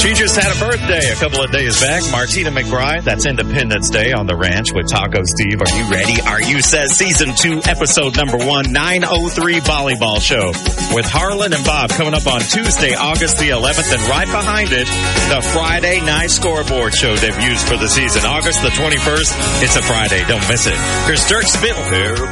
She just had a birthday a couple of days back. Martina McBride. That's Independence Day on the ranch with Taco Steve. Are you ready? Are you says Season 2, Episode number 1, 903 Volleyball Show with Harlan and Bob coming up on Tuesday, August the 11th. And right behind it, the Friday Night Scoreboard Show debuts for the season. August the 21st. It's a Friday. Don't miss it. Here's Dirk Spittle.